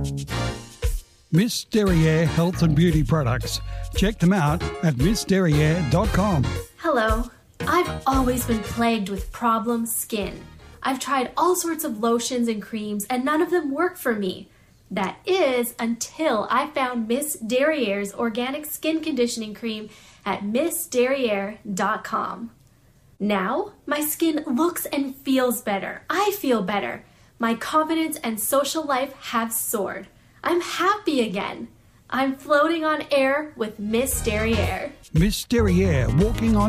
Miss Derriere Health and Beauty Products. Check them out at missderriere.com. Hello. I've always been plagued with problem skin. I've tried all sorts of lotions and creams and none of them work for me. That is until I found Miss Derriere's organic skin conditioning cream at missderriere.com. Now, my skin looks and feels better. I feel better. My confidence and social life have soared. I'm happy again. I'm floating on air with Miss Derriere. Miss Derriere, walking on